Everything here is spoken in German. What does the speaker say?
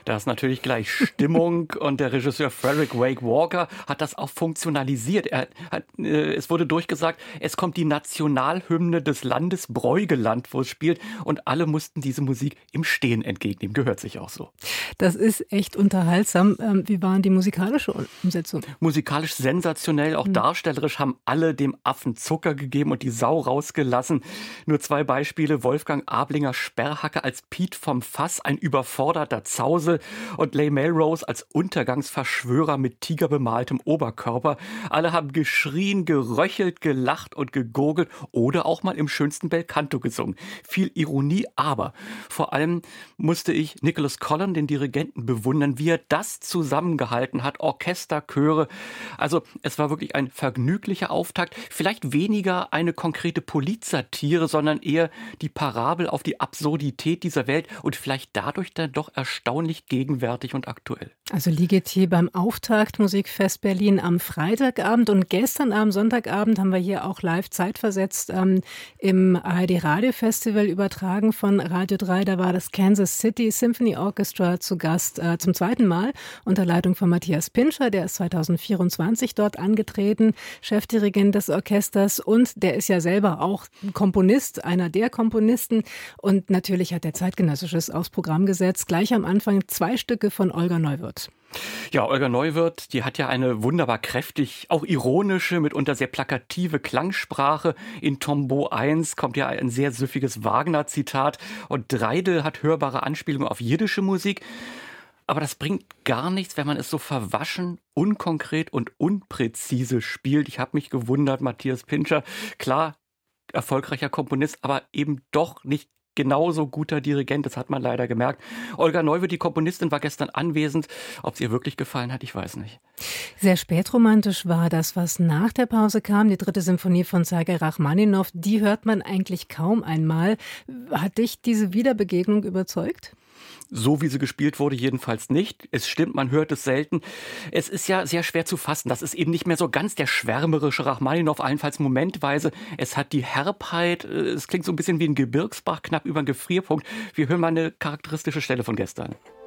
Da ist natürlich gleich Stimmung und der Regisseur Frederick Wake Walker hat das auch funktionalisiert. Es wurde durchgesagt, es kommt die Nationalhymne des Landes Breugeland, wo es spielt, und alle mussten diese Musik im Stehen entgegennehmen. Gehört sich auch so. Das ist echt unterhaltsam. Wie war die musikalische Umsetzung? Musikalisch sensationell, auch darstellerisch haben alle dem Affen Zucker gegeben und die Sau rausgelassen. Nur 2 Beispiele: Wolfgang Ablinger Sperrhacke als Piet vom Fass, ein überforderter Zausel, und Leigh Melrose als Untergangsverschwörer mit tigerbemaltem Oberkörper. Alle haben geschrien, geröchelt, gelacht und gegurgelt oder auch mal im schönsten Belcanto gesungen. Viel Ironie, aber vor allem musste ich Nicholas Collin, den Dirigenten, bewundern, wie er das zusammengehalten hat. Orchester, Chöre. Also es war wirklich ein vergnüglicher Auftakt. Vielleicht weniger eine konkrete Politsatire, sondern eher die Parabel auf die Absurdität dieser Welt und vielleicht dadurch dann doch erstaunlich gegenwärtig und aktuell. Also Ligeti beim Auftakt Musikfest Berlin am Freitagabend, und gestern Abend, Sonntagabend, haben wir hier auch live zeitversetzt im ARD Radio Festival übertragen von Radio 3. Da war das Kansas City Symphony Orchestra zu Gast zum 2. Mal unter Leitung von Matthias Pinscher. Der ist 2024 dort angetreten, Chefdirigent des Orchesters, und der ist ja selber auch Komponist, einer der Komponisten, und natürlich hat er Zeitgenössisches aufs Programm gesetzt. Gleich am Anfang 2 Stücke von Olga Neuwirth. Ja, Olga Neuwirth, die hat ja eine wunderbar kräftig, auch ironische, mitunter sehr plakative Klangsprache. In Tombeau 1 kommt ja ein sehr süffiges Wagner-Zitat, und Dreidel hat hörbare Anspielungen auf jiddische Musik. Aber das bringt gar nichts, wenn man es so verwaschen, unkonkret und unpräzise spielt. Ich habe mich gewundert, Matthias Pinscher, klar, erfolgreicher Komponist, aber eben doch nicht genauso guter Dirigent, das hat man leider gemerkt. Olga Neuwirth, die Komponistin, war gestern anwesend. Ob es ihr wirklich gefallen hat, ich weiß nicht. Sehr spätromantisch war das, was nach der Pause kam. Die 3. Symphonie von Sergei Rachmaninow, die hört man eigentlich kaum einmal. Hat dich diese Wiederbegegnung überzeugt? So wie sie gespielt wurde, jedenfalls nicht. Es stimmt, man hört es selten. Es ist ja sehr schwer zu fassen. Das ist eben nicht mehr so ganz der schwärmerische Rachmaninow, allenfalls momentweise. Es hat die Herbheit, es klingt so ein bisschen wie ein Gebirgsbach, knapp über einen Gefrierpunkt. Wir hören mal eine charakteristische Stelle von gestern.